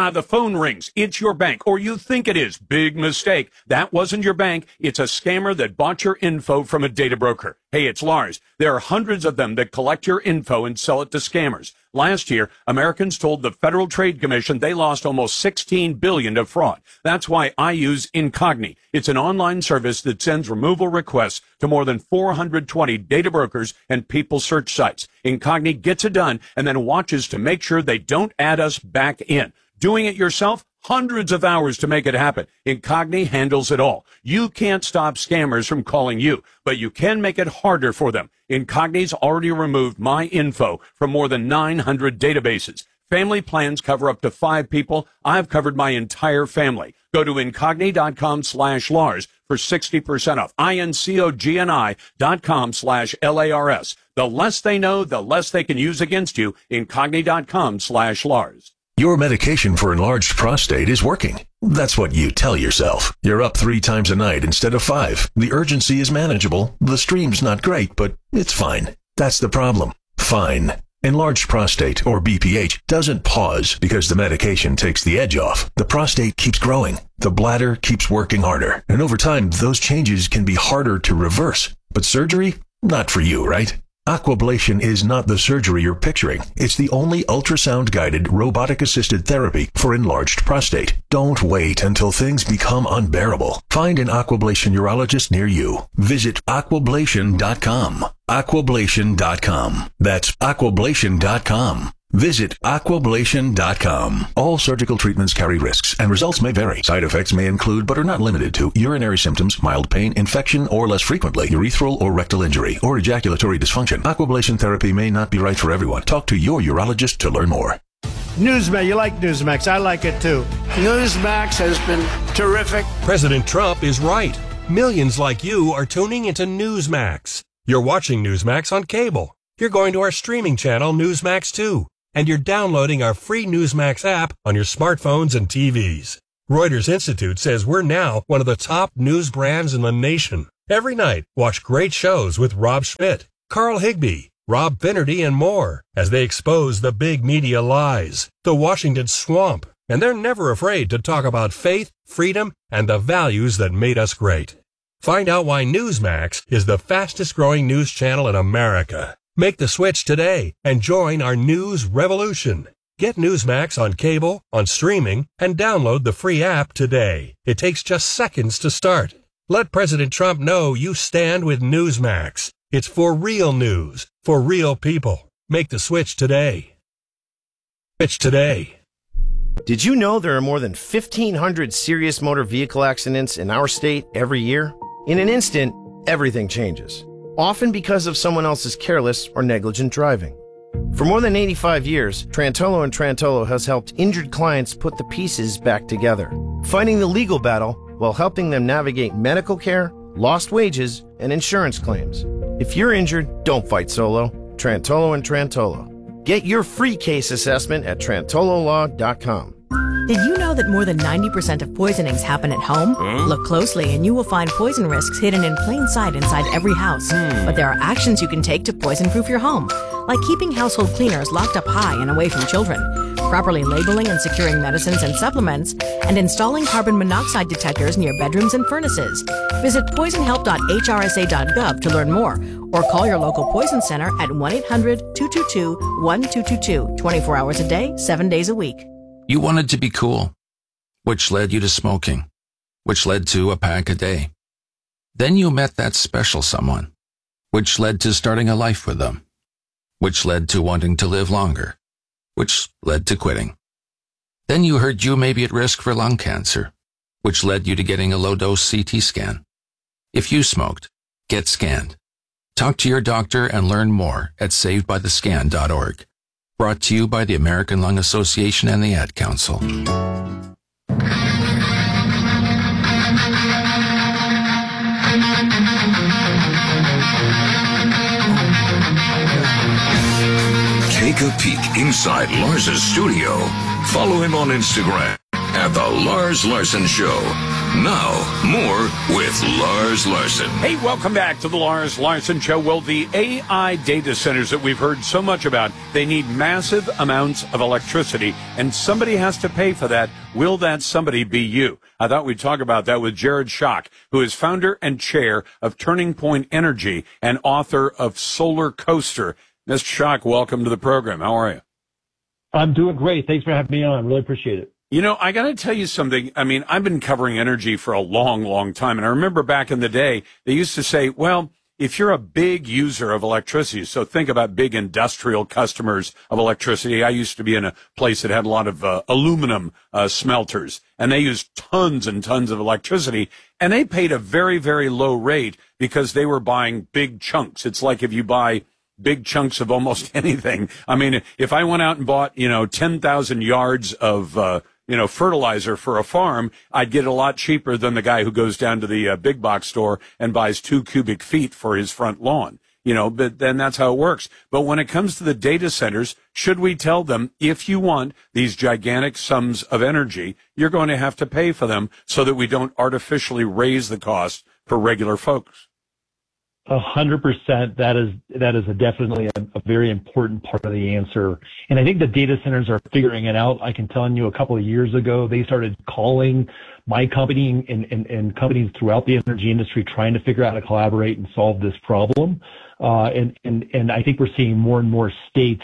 The phone rings. It's your bank, or you think it is. Big mistake. That wasn't your bank. It's a scammer that bought your info from a data broker. Hey, it's Lars. There are hundreds of them that collect your info and sell it to scammers. Last year, Americans told the Federal Trade Commission they lost almost $16 billion to fraud. That's why I use Incogni. It's an online service that sends removal requests to more than 420 data brokers and people search sites. Incogni gets it done and then watches to make sure they don't add us back in. Doing it yourself? Hundreds of hours to make it happen. Incogni handles it all. You can't stop scammers from calling you, but you can make it harder for them. Incogni's already removed my info from more than 900 databases. Family plans cover up to 5 people. I've covered my entire family. Go to Incogni.com/Lars for 60% off. Incogni.com/LARS. The less they know, the less they can use against you. Incogni.com/Lars. Your medication for enlarged prostate is working. That's what you tell yourself. You're up 3 times a night instead of 5. The urgency is manageable. The stream's not great, but it's fine. That's the problem. Fine. Enlarged prostate, or BPH, doesn't pause because the medication takes the edge off. The prostate keeps growing. The bladder keeps working harder. And over time, those changes can be harder to reverse. But surgery? Not for you, right? Aquablation is not the surgery you're picturing. It's the only ultrasound-guided, robotic-assisted therapy for enlarged prostate. Don't wait until things become unbearable. Find an Aquablation urologist near you. Visit aquablation.com. Aquablation.com. That's aquablation.com. Visit aquablation.com. All surgical treatments carry risks, and results may vary. Side effects may include, but are not limited to, urinary symptoms, mild pain, infection, or less frequently, urethral or rectal injury, or ejaculatory dysfunction. Aquablation therapy may not be right for everyone. Talk to your urologist to learn more. Newsmax, you like Newsmax. I like it too. Newsmax has been terrific. President Trump is right. Millions like you are tuning into Newsmax. You're watching Newsmax on cable. You're going to our streaming channel, Newsmax 2. And you're downloading our free Newsmax app on your smartphones and TVs. Reuters Institute says we're now one of the top news brands in the nation. Every night, watch great shows with Rob Schmidt, Carl Higbie, Rob Finnerty, and more as they expose the big media lies, the Washington swamp, and they're never afraid to talk about faith, freedom, and the values that made us great. Find out why Newsmax is the fastest-growing news channel in America. Make the switch today and join our news revolution. Get Newsmax on cable, on streaming, and download the free app today. It takes just seconds to start. Let President Trump know you stand with Newsmax. It's for real news, for real people. Make the switch today. Switch today. Did you know there are more than 1,500 serious motor vehicle accidents in our state every year? In an instant, everything changes. Often because of someone else's careless or negligent driving. For more than 85 years, Trantolo & Trantolo has helped injured clients put the pieces back together, fighting the legal battle while helping them navigate medical care, lost wages, and insurance claims. If you're injured, don't fight solo. Trantolo & Trantolo. Get your free case assessment at trantololaw.com. Did you know that more than 90% of poisonings happen at home? Look closely and you will find poison risks hidden in plain sight inside every house. But there are actions you can take to poison-proof your home, like keeping household cleaners locked up high and away from children, properly labeling and securing medicines and supplements, and installing carbon monoxide detectors near bedrooms and furnaces. Visit poisonhelp.hrsa.gov to learn more, or call your local poison center at 1-800-222-1222, 24 hours a day, 7 days a week. You wanted to be cool, which led you to smoking, which led to a pack a day. Then you met that special someone, which led to starting a life with them, which led to wanting to live longer, which led to quitting. Then you heard you may be at risk for lung cancer, which led you to getting a low-dose CT scan. If you smoked, get scanned. Talk to your doctor and learn more at savedbythescan.org. Brought to you by the American Lung Association and the Ad Council. Take a peek inside Lars's studio. Follow him on Instagram at The Lars Larson Show. Now, more with Lars Larson. Hey, welcome back to the Lars Larson Show. Well, the AI data centers that we've heard so much about, they need massive amounts of electricity, and somebody has to pay for that. Will that somebody be you? I thought we'd talk about that with Jared Schock, who is founder and chair of Turning Point Energy and author of Solar Coaster. Mr. Schock, welcome to the program. How are you? I'm doing great. Thanks for having me on. I really appreciate it. You know, I got to tell you something. I mean, I've been covering energy for a long, long time. And I remember back in the day, they used to say, well, if you're a big user of electricity, so think about big industrial customers of electricity. I used to be in a place that had a lot of aluminum smelters, and they used tons and tons of electricity, and they paid a very, very low rate because they were buying big chunks. It's like if you buy big chunks of almost anything. I mean, if I went out and bought, 10,000 yards of, fertilizer for a farm, I'd get it a lot cheaper than the guy who goes down to the big box store and buys 2 cubic feet for his front lawn. But then that's how it works. But when it comes to the data centers, should we tell them, if you want these gigantic sums of energy, you're going to have to pay for them so that we don't artificially raise the cost for regular folks? 100%. That is definitely a very important part of the answer. And I think the data centers are figuring it out. I can tell you a couple of years ago, they started calling my company and companies throughout the energy industry trying to figure out how to collaborate and solve this problem. And I think we're seeing more and more states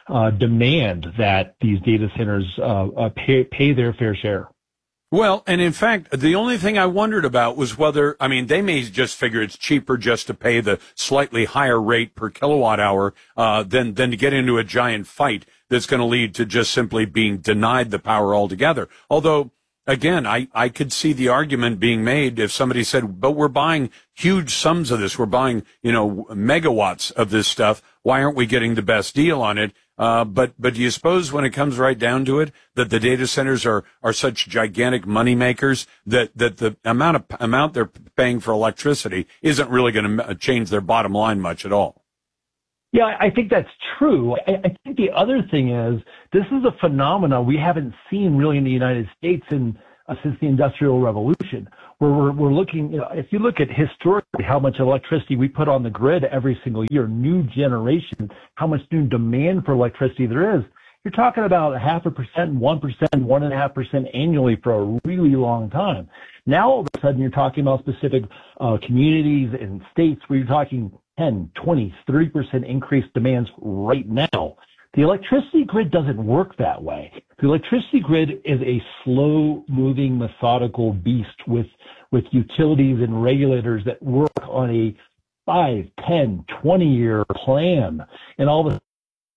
demand that these data centers pay their fair share. Well, and in fact, the only thing I wondered about was whether, they may just figure it's cheaper just to pay the slightly higher rate per kilowatt hour, than to get into a giant fight that's going to lead to just simply being denied the power altogether. Although, again, I could see the argument being made if somebody said, but we're buying huge sums of this. We're buying, megawatts of this stuff. Why aren't we getting the best deal on it? But do you suppose when it comes right down to it that the data centers are such gigantic money makers that the amount they're paying for electricity isn't really going to change their bottom line much at all? Yeah, I think that's true. I think the other thing is this is a phenomenon we haven't seen really in the United States since the Industrial Revolution, where we're looking, if you look at historically how much electricity we put on the grid every single year, new generation, how much new demand for electricity there is, you're talking about 0.5%, 1%, 1.5% annually for a really long time. Now, all of a sudden, you're talking about specific communities and states where you're talking 10, 20, 30% increased demands right now. The electricity grid doesn't work that way. The electricity grid is a slow-moving, methodical beast with utilities and regulators that work on a 5, 10, 20-year plan. And all of a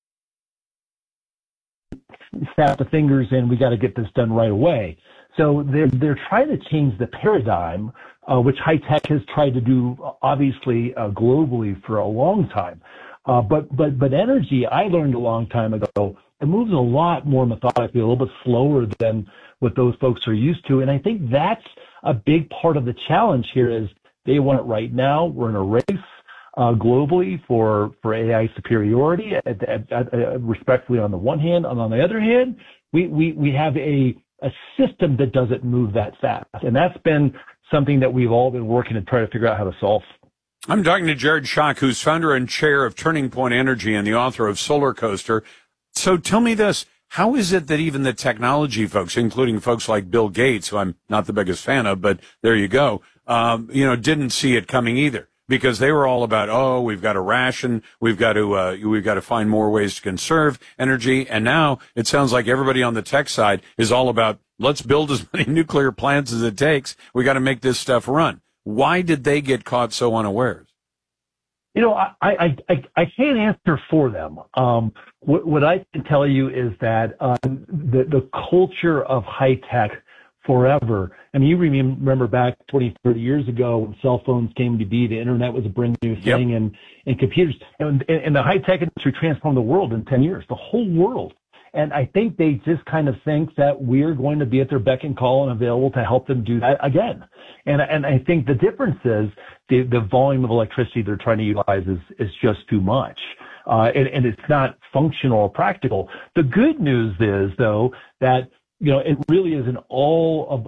sudden, snap the fingers and we got to get this done right away. So they're trying to change the paradigm, which high tech has tried to do, obviously, globally for a long time. But energy, I learned a long time ago, it moves a lot more methodically, a little bit slower than what those folks are used to. And I think that's a big part of the challenge here is they want it right now. We're in a race globally for AI superiority, respectfully on the one hand. And on the other hand, we have a system that doesn't move that fast. And that's been something that we've all been working to try to figure out how to solve. I'm talking to Jared Schock, who's founder and chair of Turning Point Energy and the author of Solar Coaster. So tell me this, how is it that even the technology folks, including folks like Bill Gates, who I'm not the biggest fan of, but there you go, didn't see it coming either? Because they were all about, we've got to ration, we've got to find more ways to conserve energy. And now it sounds like everybody on the tech side is all about, let's build as many nuclear plants as it takes. We got to make this stuff run. Why did they get caught so unawares? I can't answer for them. What I can tell you is that the culture of high tech forever. I mean, you remember back 20, 30 years ago when cell phones came to be, the internet was a brand new thing, yep. and computers. And the high tech industry transformed the world in 10 years, the whole world. And I think they just kind of think that we're going to be at their beck and call and available to help them do that again. And I think the difference is the volume of electricity they're trying to utilize is just too much. And it's not functional or practical. The good news is, though, that it really is an all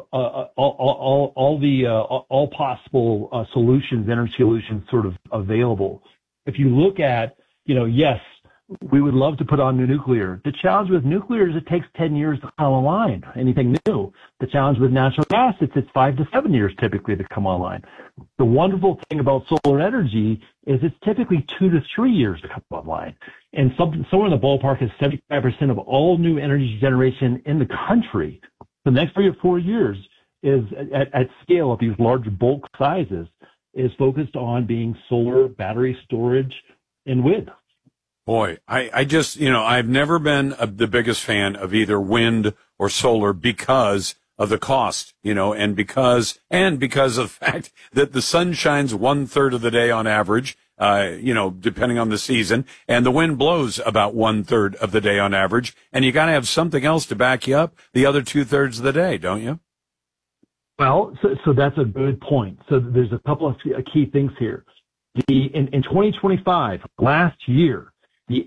possible solutions, energy solutions sort of available. If you look at, yes, we would love to put on new nuclear. The challenge with nuclear is it takes 10 years to come online, anything new. The challenge with natural gas, it's 5 to 7 years typically to come online. The wonderful thing about solar energy is it's typically 2 to 3 years to come online. And somewhere in the ballpark is 75% of all new energy generation in the country. The next 3 or 4 years is at scale of these large bulk sizes is focused on being solar, battery storage, and wind. Boy, I just, I've never been the biggest fan of either wind or solar because of the cost, and because of the fact that the sun shines 1/3 of the day on average, depending on the season, and the wind blows about 1/3 of the day on average, and you got to have something else to back you up the other 2/3 of the day, don't you? Well, so that's a good point. So there's a couple of key things here. In 2025, last year, the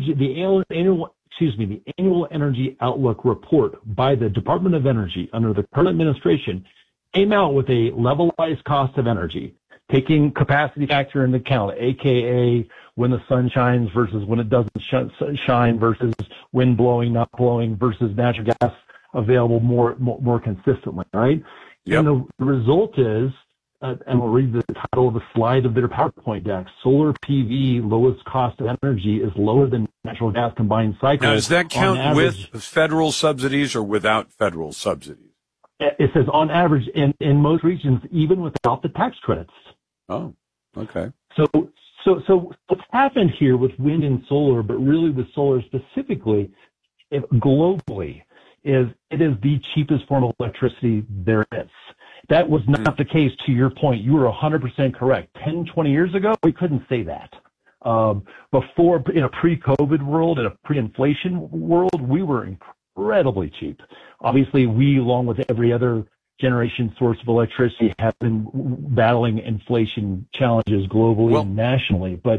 annual energy outlook report by the Department of Energy under the current administration came out with a levelized cost of energy, taking capacity factor into account, aka when the sun shines versus when it doesn't shine versus wind blowing, not blowing versus natural gas available more consistently, right? Yep. And the result is, and we'll read the title of a slide of their PowerPoint deck, solar PV lowest cost of energy is lower than natural gas combined cycle. Now, does that count with federal subsidies or without federal subsidies? It says on average in most regions, even without the tax credits. Oh, okay. So what's happened here with wind and solar, but really with solar specifically, globally, is it is the cheapest form of electricity there is. That was not the case, to your point. You were 100% correct. 10, 20 years ago, we couldn't say that. Before, in a pre-COVID world, in a pre-inflation world, we were incredibly cheap. Obviously, we, along with every other generation source of electricity, have been battling inflation challenges globally and nationally. But,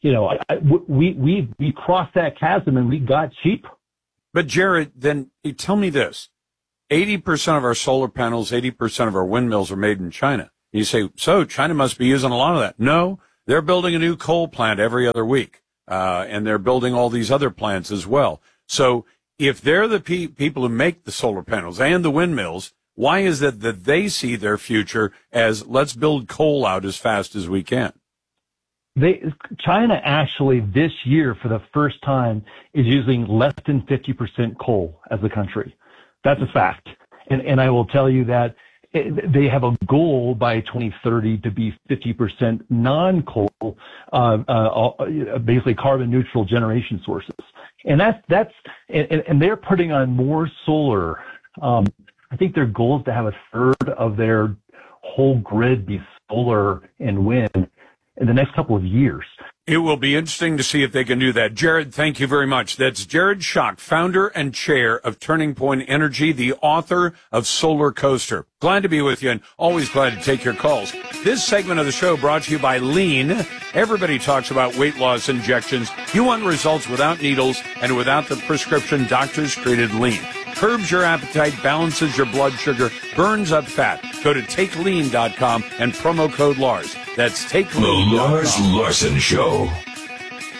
we crossed that chasm and we got cheap. But Jared, then tell me this. 80% of our solar panels, 80% of our windmills are made in China. You say, so China must be using a lot of that. No, they're building a new coal plant every other week. And they're building all these other plants as well. So if they're the people who make the solar panels and the windmills, why is it that they see their future as let's build coal out as fast as we can? China actually this year, for the first time, is using less than 50% coal as a country. That's a fact. And I will tell you that they have a goal by 2030 to be 50% non-coal, basically carbon neutral generation sources. And and they're putting on more solar. I think their goal is to have 1/3 of their whole grid be solar and wind in the next couple of years. It will be interesting to see if they can do that. Jared, thank you very much. That's Jared Schock, founder and chair of Turning Point Energy, the author of Solar Coaster. Glad to be with you and always glad to take your calls. This segment of the show brought to you by Lean. Everybody talks about weight loss injections. You want results without needles and without the prescription doctors created Lean. Curbs your appetite, balances your blood sugar, burns up fat. Go to TakeLean.com and promo code Lars. That's TakeLean.com. The Lars Larson Show.